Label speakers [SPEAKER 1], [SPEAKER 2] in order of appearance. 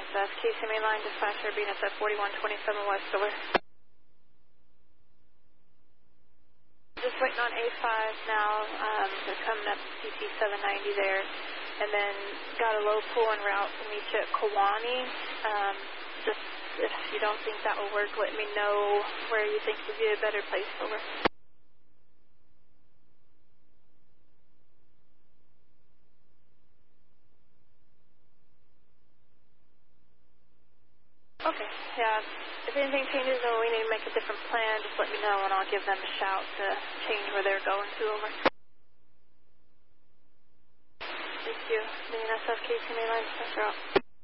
[SPEAKER 1] BNSF, KC Mainline Dispatcher, BNSF 4127 West, over. Just waiting on A5 now. They're coming up CT 790 there. And then got a low pull en route to meet you at Kewanee. Just if you don't think that will work, let me know where you think would be a better place, over. Okay, yeah. If anything changes or we need to make a different plan, just let me know and I'll give them a shout to change where they're going to, over. Thank you. BNSF KC Mainline Dispatcher out.